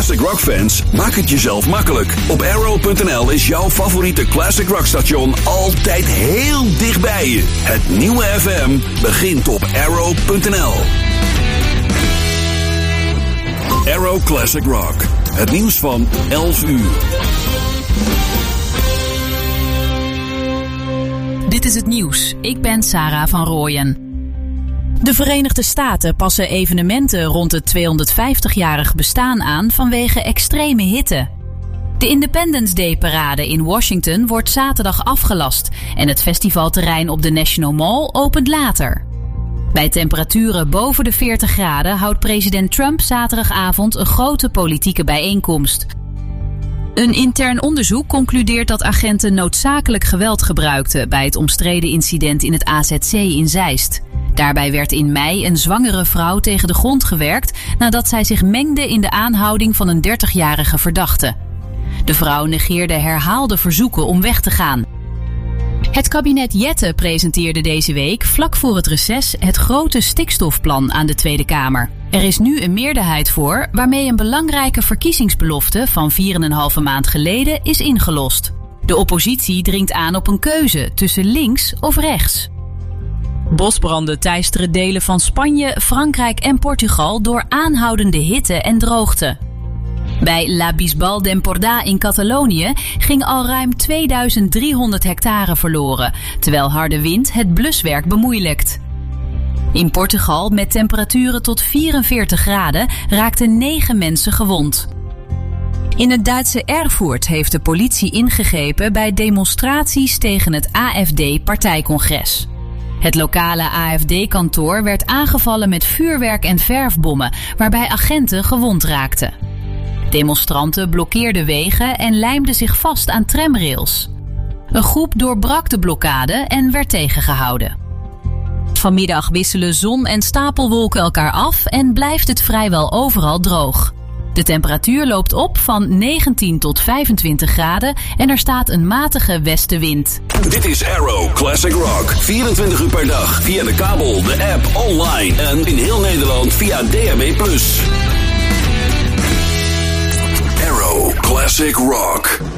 Classic Rock fans, maak het jezelf makkelijk. Op Arrow.nl is jouw favoriete Classic Rock station altijd heel dichtbij je. Het nieuwe FM begint op Arrow.nl. Arrow Classic Rock. Het nieuws van 11 uur. Dit is het nieuws. Ik ben Sarah van Rooyen. De Verenigde Staten passen evenementen rond het 250-jarig bestaan aan vanwege extreme hitte. De Independence Day parade in Washington wordt zaterdag afgelast en het festivalterrein op de National Mall opent later. Bij temperaturen boven de 40 graden houdt president Trump zaterdagavond een grote politieke bijeenkomst. Een intern onderzoek concludeert dat agenten noodzakelijk geweld gebruikten bij het omstreden incident in het AZC in Zeist. Daarbij werd in mei een zwangere vrouw tegen de grond gewerkt nadat zij zich mengde in de aanhouding van een 30-jarige verdachte. De vrouw negeerde herhaalde verzoeken om weg te gaan. Het kabinet Jette presenteerde deze week vlak voor het reces het grote stikstofplan aan de Tweede Kamer. Er is nu een meerderheid voor waarmee een belangrijke verkiezingsbelofte van 4,5 maand geleden is ingelost. De oppositie dringt aan op een keuze tussen links of rechts. Bosbranden teisteren delen van Spanje, Frankrijk en Portugal door aanhoudende hitte en droogte. Bij La Bisbal d'Empordà in Catalonië ging al ruim 2300 hectare verloren, terwijl harde wind het bluswerk bemoeilijkt. In Portugal, met temperaturen tot 44 graden, raakten 9 mensen gewond. In het Duitse Erfurt heeft de politie ingegrepen bij demonstraties tegen het AfD-partijcongres. Het lokale AfD-kantoor werd aangevallen met vuurwerk en verfbommen, waarbij agenten gewond raakten. Demonstranten blokkeerden wegen en lijmden zich vast aan tramrails. Een groep doorbrak de blokkade en werd tegengehouden. Vanmiddag wisselen zon en stapelwolken elkaar af en blijft het vrijwel overal droog. De temperatuur loopt op van 19 tot 25 graden en er staat een matige westenwind. Dit is Arrow Classic Rock. 24 uur per dag via de kabel, de app, online en in heel Nederland via DAB+. Arrow Classic Rock.